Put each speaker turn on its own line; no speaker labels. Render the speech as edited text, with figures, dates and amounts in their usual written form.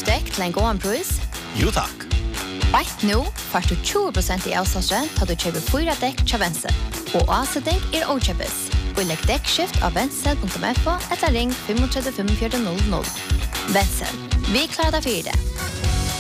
dekk til en god pris?
Jo takk.
Bætt nå får du 20% i avslagsrent til du kjøper 4 dekk til Wenzel. Og avsetning okjøpes. Og legg dekkskift av wenzel.fo eller ring 35 45 00. Wenzel, vi klarer deg for det.